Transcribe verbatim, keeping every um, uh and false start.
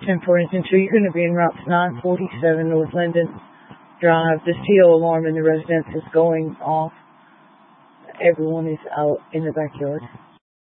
ten forty-two, you're going to be in route nine forty-seven North Linden Drive. The C O alarm in the residence is going off. Everyone is out in the backyard.